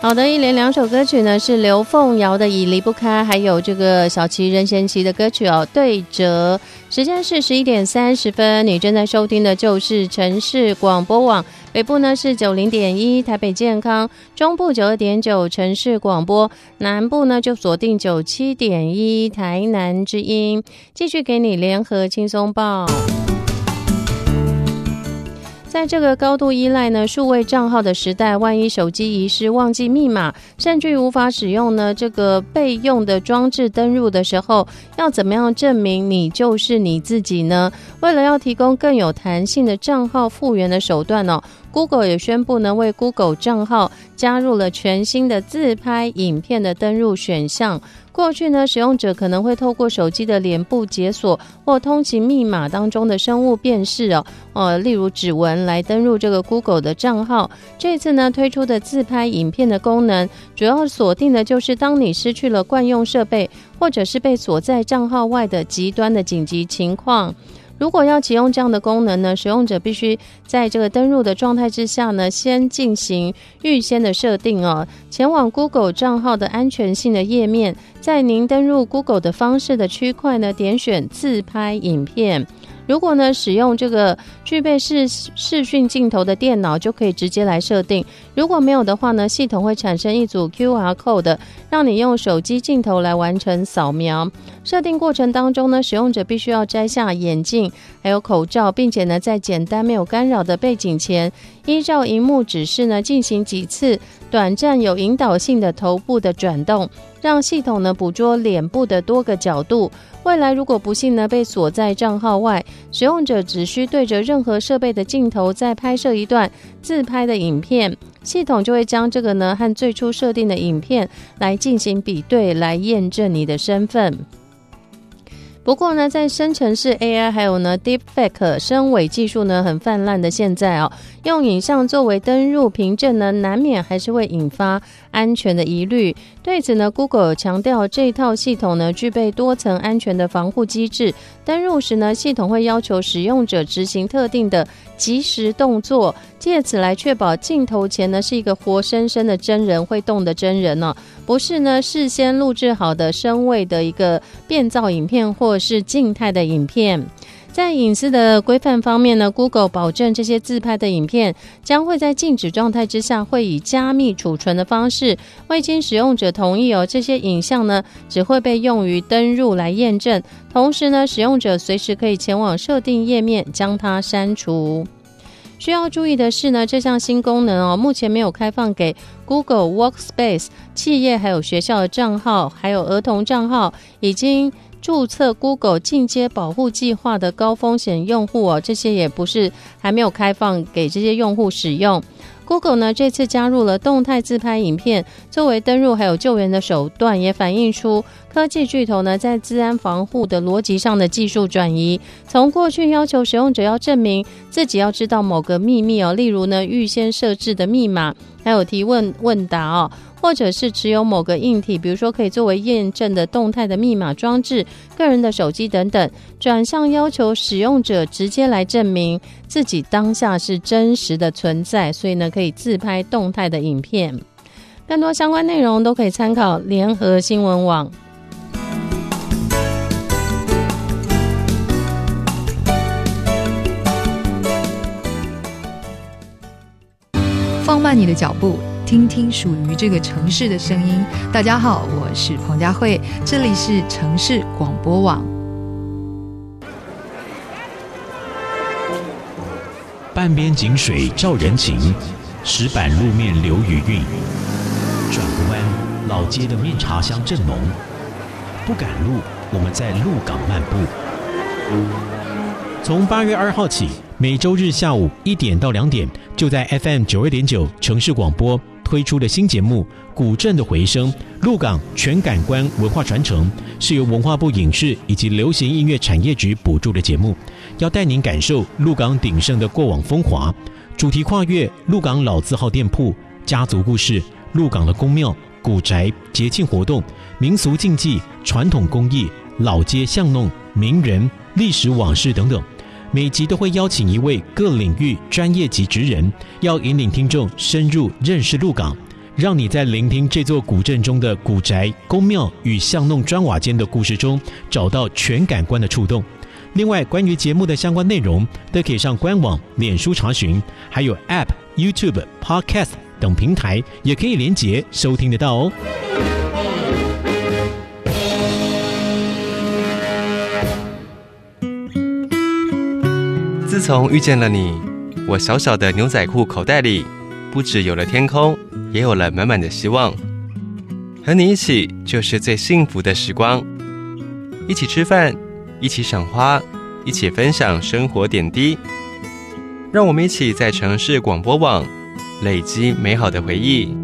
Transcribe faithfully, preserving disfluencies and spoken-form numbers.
好的，一连两首歌曲呢是刘凤瑶的《已离不开》，还有这个小齐任贤齐的歌曲哦，对折。时间是十一点三十分，你正在收听的就是城市广播网，北部呢是九零点一台北健康，中部九二点九城市广播，南部呢就锁定九七点一台南之音，继续给你联合轻松报。在这个高度依赖呢数位账号的时代，万一手机遗失、忘记密码，甚至无法使用呢这个备用的装置登入的时候，要怎么样证明你就是你自己呢？为了要提供更有弹性的账号复原的手段哦，Google 也宣布呢，为 Google 账号加入了全新的自拍影片的登入选项。过去呢，使用者可能会透过手机的脸部解锁或通勤密码当中的生物辨识哦，呃，例如指纹来登入这个 Google 的账号。这次呢，推出的自拍影片的功能，主要锁定的就是当你失去了惯用设备，或者是被锁在账号外的极端的紧急情况。如果要启用这样的功能呢，使用者必须在这个登入的状态之下呢，先进行预先的设定哦。前往 Google 账号的安全性的页面，在您登入 Google 的方式的区块呢，点选自拍影片。如果呢使用这个具备视视讯镜头的电脑，就可以直接来设定。如果没有的话呢，系统会产生一组 Q R code， 让你用手机镜头来完成扫描。设定过程当中呢，使用者必须要摘下眼镜还有口罩，并且呢在简单没有干扰的背景前，依照荧幕指示呢进行几次短暂有引导性的头部的转动，让系统呢捕捉脸部的多个角度。未来如果不幸呢被锁在账号外，使用者只需对着任何设备的镜头再拍摄一段自拍的影片，系统就会将这个呢和最初设定的影片来进行比对，来验证你的身份。不过呢，在生成式 A I 还有呢 Deepfake 深伪技术呢很泛滥的现在哦，用影像作为登入凭证呢，难免还是会引发安全的疑虑。对此呢 Google 强调这套系统呢具备多层安全的防护机制，登入时呢系统会要求使用者执行特定的即时动作，借此来确保镜头前呢是一个活生生的真人，会动的真人哦，不是呢事先录制好的深伪的一个变造影片或是静态的影片。在隐私的规范方面呢 Google 保证这些自拍的影片将会在静止状态之下会以加密储存的方式，未经使用者同意哦，这些影像呢只会被用于登入来验证，同时呢使用者随时可以前往设定页面将它删除。需要注意的是呢，这项新功能哦，目前没有开放给 Google Workspace 企业还有学校的账号，还有儿童账号，已经注册 Google 进阶保护计划的高风险用户哦，这些也不是还没有开放给这些用户使用。Google 呢这次加入了动态自拍影片作为登入还有救援的手段，也反映出科技巨头呢在资安防护的逻辑上的技术转移。从过去要求使用者要证明自己要知道某个秘密哦，例如呢预先设置的密码，还有提问问答哦，或者是持有某个硬体，比如说可以作为验证的动态的密码装置、个人的手机等等，转向要求使用者直接来证明自己当下是真实的存在，所以呢可以自拍动态的影片。更多相关内容都可以参考联合新闻网。 放慢你的脚步，听听属于这个城市的声音。大家好，我是彭佳慧，这里是城市广播网。 半边井水照人情，石板路面留余韵。转个弯，老街的面茶香正浓。不赶路，我们在鹿港漫步。从八月二号起，每周日下午一点到两点，就在 F M 九二点九城市广播推出的新节目《古镇的回声》，鹿港全感官文化传承，是由文化部影视以及流行音乐产业局补助的节目，要带您感受鹿港鼎盛的过往风华。主题跨越鹿港老字号店铺、家族故事、鹿港的宫庙、古宅、节庆活动、民俗禁忌、传统工艺、老街巷弄、名人、历史往事等等。每集都会邀请一位各领域专业级职人，要引领听众深入认识鹿港， 让你在聆听这座古镇中的古宅、宫庙与巷弄砖瓦间的故事中，找到全感官的触动。另外，关于节目的相关内容，都可以上官网、脸书查询，还有 App、YouTube、Podcast 等平台，也可以连结收听得到哦。 自从遇见了你，我小小的牛仔裤口袋里，不只有了天空，也有了满满的希望。和你一起就是最幸福的时光，一起吃饭，一起赏花，一起分享生活点滴。让我们一起在城市广播网累积美好的回忆。